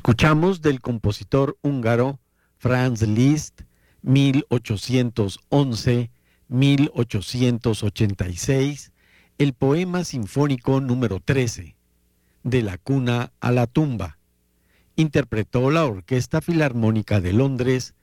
Escuchamos del compositor húngaro Franz Liszt, 1811-1886, el poema sinfónico número 13, De la cuna a la tumba. Interpretó la Orquesta Filarmónica de Londres